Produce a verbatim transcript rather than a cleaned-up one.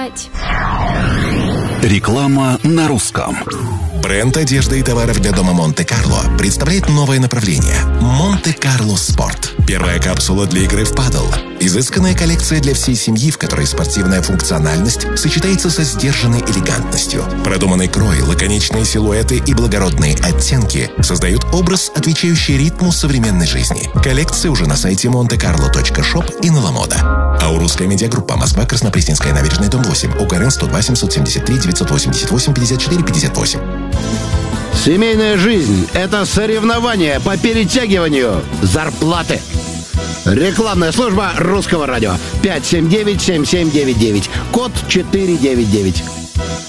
знать. Реклама на русском. Бренд одежды и товаров для дома Монте-Карло представляет новое направление – Монте-Карло Спорт. Первая капсула для игры в падл. Изысканная коллекция для всей семьи, в которой спортивная функциональность сочетается со сдержанной элегантностью. Продуманный крой, лаконичные силуэты и благородные оттенки создают образ, отвечающий ритму современной жизни. Коллекция уже на сайте монте карло точка шоп и на Ламода. Аурусская медиагруппа, Москва, Краснопресненская набережная, дом восемь, ОКРН сто два семьсот семьдесят три девятьсот восемьдесят восемь пятьдесят четыре пятьдесят восемь. Семейная жизнь – это соревнование по перетягиванию зарплаты. Рекламная служба Русского радио. пять семь девять семь семь девять девять. Код четыре девять девять.